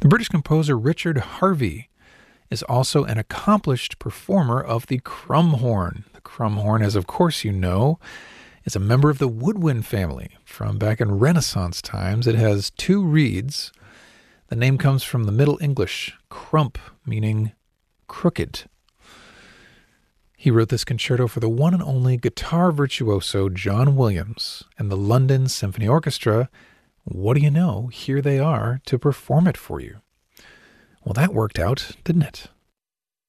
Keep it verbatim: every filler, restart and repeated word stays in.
British composer Richard Harvey is also an accomplished performer of the crumhorn. The crumhorn, as of course you know, is a member of the woodwind family. From back in Renaissance times, it has two reeds. The name comes from the Middle English, crump, meaning crooked. He wrote this concerto for the one and only guitar virtuoso John Williams and the London Symphony Orchestra. What do you know? Here they are to perform it for you. Well, that worked out, didn't it?